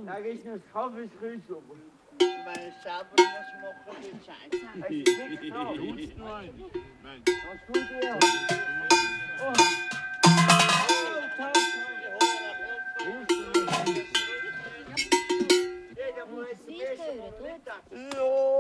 Da ist noch das Kaffeesrüssel. Wenn ich selber muss machen, die Zeit. Es ist nicht klar. Du hast noch einen. Mensch. Was tut ihr?